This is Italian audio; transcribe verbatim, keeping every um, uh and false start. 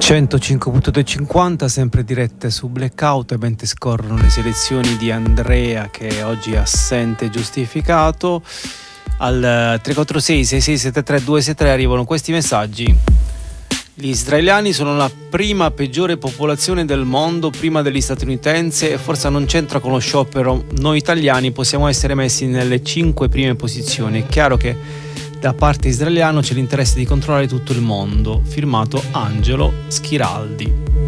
centocinque virgola duecentocinquanta, sempre dirette su Blackout, mentre scorrono le selezioni di Andrea, che oggi è assente giustificato. Al tre quattro sei sei sei sette tre due sei tre arrivano questi messaggi. Gli israeliani sono la prima peggiore popolazione del mondo, prima degli statunitensi, e forse non c'entra con lo sciopero. Noi italiani possiamo essere messi nelle cinque prime posizioni. È chiaro che da parte israeliana c'è l'interesse di controllare tutto il mondo. Firmato Angelo Schiraldi.